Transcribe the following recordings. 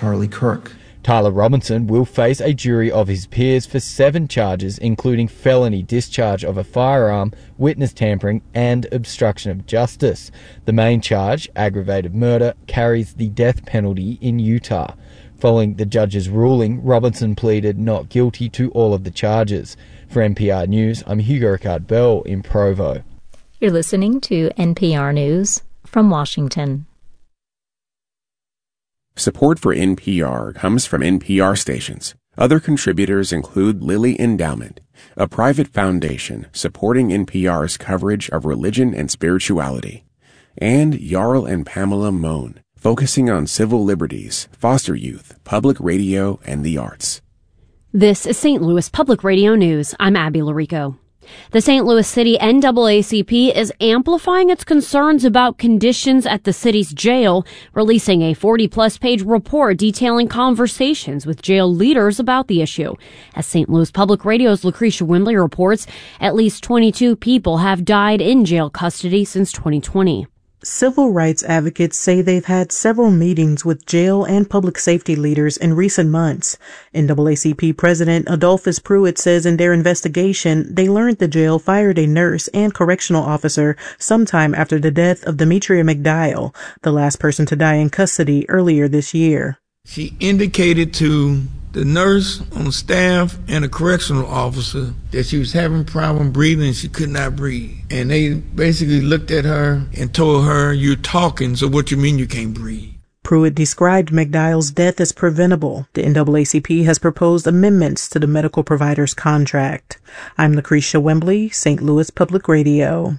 Charlie Kirk. Tyler Robinson will face a jury of his peers for 7 charges, including felony discharge of a firearm, witness tampering, and obstruction of justice. The main charge, aggravated murder, carries the death penalty in Utah. Following the judge's ruling, Robinson pleaded not guilty to all of the charges. For NPR News, I'm Hugo Ricard-Bell in Provo. You're listening to NPR News from Washington. Support for NPR comes from NPR stations. Other contributors include Lilly Endowment, a private foundation supporting NPR's coverage of religion and spirituality, and Jarl and Pamela Mohn, focusing on civil liberties, foster youth, public radio, and the arts. This is St. Louis Public Radio News. I'm Abby Larico. The St. Louis City NAACP is amplifying its concerns about conditions at the city's jail, releasing a 40-plus page report detailing conversations with jail leaders about the issue. As St. Louis Public Radio's Lucretia Wembley reports, at least 22 people have died in jail custody since 2020. Civil rights advocates say they've had several meetings with jail and public safety leaders in recent months. NAACP President Adolphus Pruitt says in their investigation, they learned the jail fired a nurse and correctional officer sometime after the death of Demetria McDial, the last person to die in custody earlier this year. She indicated to the nurse on staff and a correctional officer that she was having problem breathing and she could not breathe. And they basically looked at her and told her, "You're talking, so what you mean you can't breathe?" Pruitt described McDial's death as preventable. The NAACP has proposed amendments to the medical provider's contract. I'm Lucretia Wembley, St. Louis Public Radio.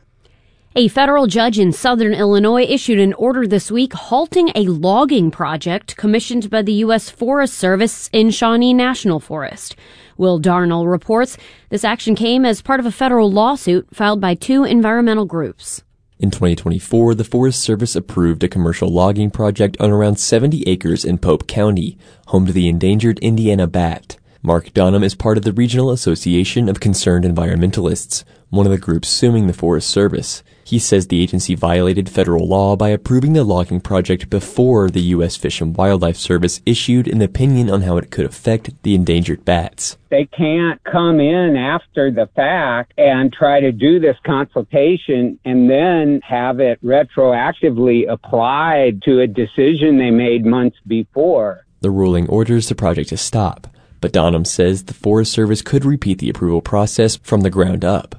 A federal judge in southern Illinois issued an order this week halting a logging project commissioned by the U.S. Forest Service in Shawnee National Forest. Will Darnell reports this action came as part of a federal lawsuit filed by 2 environmental groups. In 2024, the Forest Service approved a commercial logging project on around 70 acres in Pope County, home to the endangered Indiana bat. Mark Donham is part of the Regional Association of Concerned Environmentalists, one of the groups suing the Forest Service. He says the agency violated federal law by approving the logging project before the U.S. Fish and Wildlife Service issued an opinion on how it could affect the endangered bats. They can't come in after the fact and try to do this consultation and then have it retroactively applied to a decision they made months before. The ruling orders the project to stop, but Donham says the Forest Service could repeat the approval process from the ground up.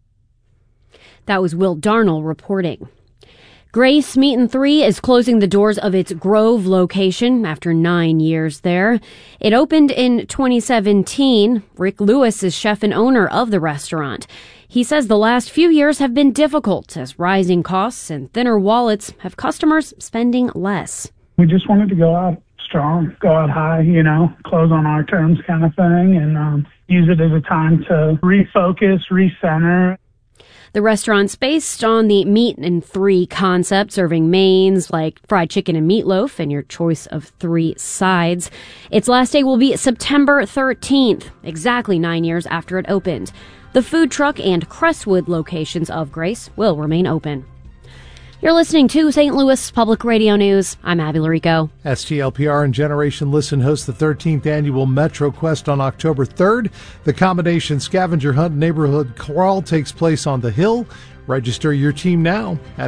That was Will Darnell reporting. Grace Meat & 3 is closing the doors of its Grove location after 9 years there. It opened in 2017. Rick Lewis is chef and owner of the restaurant. He says the last few years have been difficult as rising costs and thinner wallets have customers spending less. We just wanted to go out strong, go out high, close on our terms kind of thing, and use it as a time to refocus, recenter. The restaurant's based on the Meat & 3 concept, serving mains like fried chicken and meatloaf and your choice of 3 sides. Its last day will be September 13th, exactly 9 years after it opened. The food truck and Crestwood locations of Grace will remain open. You're listening to St. Louis Public Radio News. I'm Abby Larico. STLPR and Generation Listen host the 13th annual Metro Quest on October 3rd. The combination scavenger hunt neighborhood crawl takes place on the Hill. Register your team now at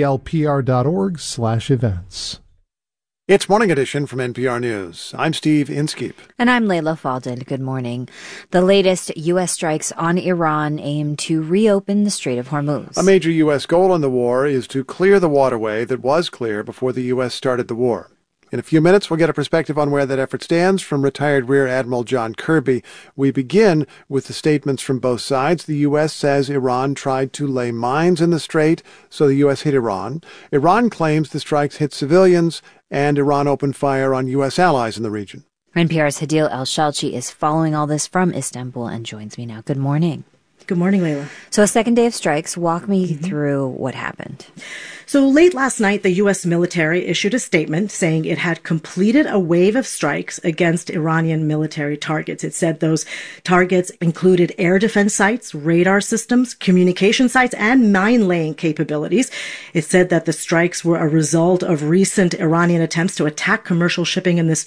stlpr.org/events. It's Morning Edition from NPR News. I'm Steve Inskeep. And I'm Layla Faldin. Good morning. The latest U.S. strikes on Iran aim to reopen the Strait of Hormuz. A major U.S. goal in the war is to clear the waterway that was clear before the U.S. started the war. In a few minutes, we'll get a perspective on where that effort stands from retired Rear Admiral John Kirby. We begin with the statements from both sides. The U.S. says Iran tried to lay mines in the strait, so the U.S. hit Iran. Iran claims the strikes hit civilians, and Iran opened fire on U.S. allies in the region. NPR's Hadil El-Shalchi is following all this from Istanbul and joins me now. Good morning. Good morning, Layla. So a second day of strikes. Walk me through what happened. So late last night, the U.S. military issued a statement saying it had completed a wave of strikes against Iranian military targets. It said those targets included air defense sites, radar systems, communication sites, and mine-laying capabilities. It said that the strikes were a result of recent Iranian attempts to attack commercial shipping in this